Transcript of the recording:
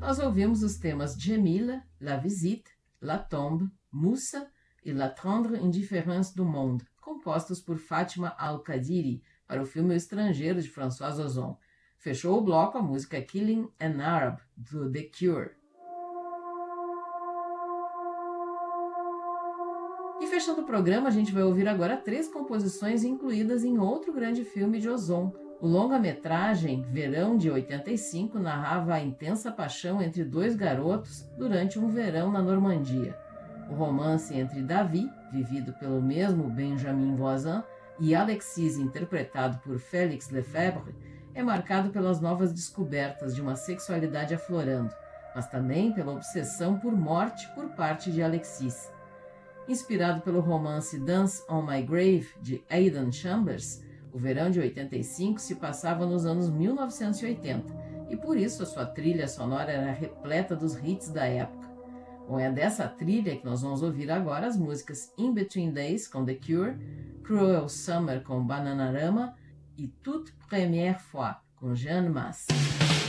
nós ouvimos os temas Djemila, La Visite, La Tombe, Moussa e La Tendre Indifférence du Monde, compostos por Fátima Al-Qadiri para o filme O Estrangeiro de François Ozon. Fechou o bloco a música Killing an Arab, do The Cure. E fechando o programa, a gente vai ouvir agora 3 composições incluídas em outro grande filme de Ozon. O longa-metragem Verão de 85 narrava a intensa paixão entre 2 garotos durante um verão na Normandia. O romance entre Davi, vivido pelo mesmo Benjamin Voisin, e Alexis, interpretado por Félix Lefebvre, é marcado pelas novas descobertas de uma sexualidade aflorando, mas também pela obsessão por morte por parte de Alexis. Inspirado pelo romance Dance on My Grave, de Aidan Chambers, o Verão de 85 se passava nos anos 1980 e por isso a sua trilha sonora era repleta dos hits da época. Bom, é dessa trilha que nós vamos ouvir agora as músicas In Between Days, com The Cure, Cruel Summer, com Bananarama e Toute Première Fois, com Jeanne Mas.